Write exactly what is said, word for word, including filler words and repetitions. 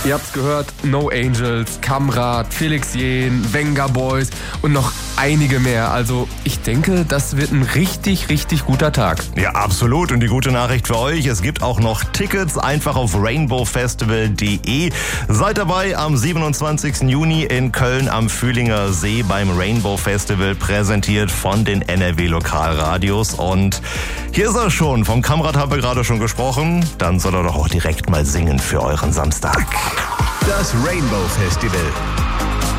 Ihr habt's gehört, No Angels, Kamrat, Felix Jähn, Venga Boys und noch einige mehr. Also ich denke, das wird ein richtig, richtig guter Tag. Ja, absolut. Und die gute Nachricht für euch, es gibt auch noch Tickets. Einfach auf rainbow festival punkt de. Seid dabei am siebenundzwanzigsten Juni in Köln am Fühlinger See beim Rainbow Festival, präsentiert von den N R W Lokalradios. Und hier ist er schon. Vom Kamrat haben wir gerade schon gesprochen. Dann soll er doch auch direkt mal singen für euren Samstag. Das Rainbow Festival.